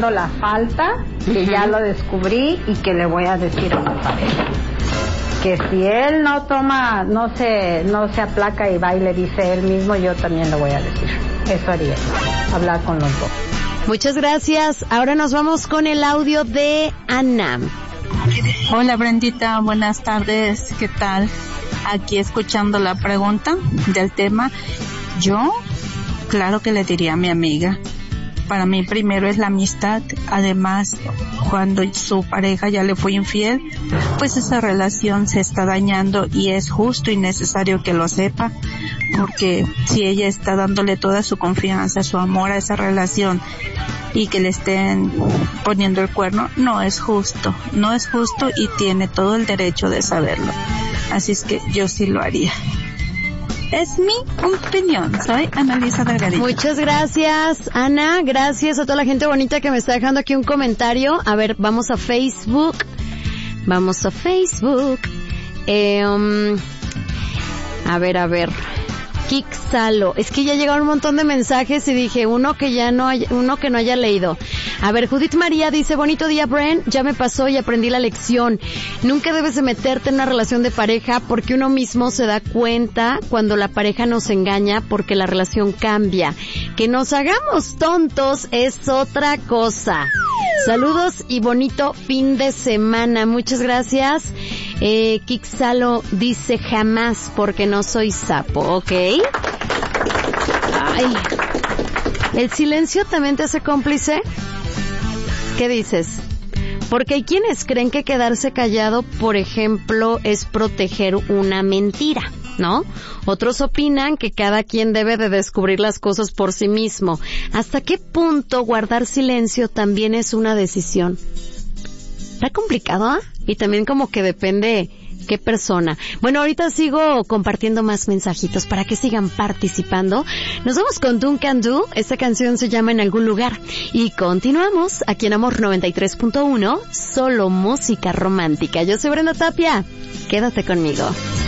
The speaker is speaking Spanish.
haciendo la falta, que ya lo descubrí y que le voy a decir a mi pareja. Que si él no toma, no se aplaca y va y le dice él mismo, yo también le voy a decir. Eso haría, hablar con los dos. Muchas gracias. Ahora nos vamos con el audio de Ana. Hola Brendita, buenas tardes, ¿qué tal? Aquí escuchando la pregunta del tema. Yo, claro que le diría a mi amiga. Para mí primero es la amistad. Además, cuando su pareja ya le fue infiel, pues esa relación se está dañando y es justo y necesario que lo sepa, porque si ella está dándole toda su confianza, su amor a esa relación y que le estén poniendo el cuerno, no es justo y tiene todo el derecho de saberlo. Así es que yo sí lo haría. Es mi opinión. Soy Annalisa Delgadillo. Muchas gracias, Ana. Gracias a toda la gente bonita que me está dejando aquí un comentario. A ver, vamos a Facebook. A ver. Kixalo. Es que ya llegaron un montón de mensajes y dije uno que no haya leído. A ver, Judith María dice, bonito día, Bren, ya me pasó y aprendí la lección. Nunca debes de meterte en una relación de pareja porque uno mismo se da cuenta cuando la pareja nos engaña porque la relación cambia. Que nos hagamos tontos es otra cosa. Saludos y bonito fin de semana. Muchas gracias. Kixalo dice jamás porque no soy sapo, ¿ok? Ay. ¿El silencio también te hace cómplice? ¿Qué dices? Porque hay quienes creen que quedarse callado, por ejemplo, es proteger una mentira, ¿no? Otros opinan que cada quien debe de descubrir las cosas por sí mismo. ¿Hasta qué punto guardar silencio también es una decisión? Está complicado, ¿eh? Y también como que depende qué persona. Bueno, ahorita sigo compartiendo más mensajitos para que sigan participando. Nos vamos con Duncan Du. Esta canción se llama En algún lugar. Y continuamos aquí en Amor 93.1, solo música romántica. Yo soy Brenda Tapia. Quédate conmigo.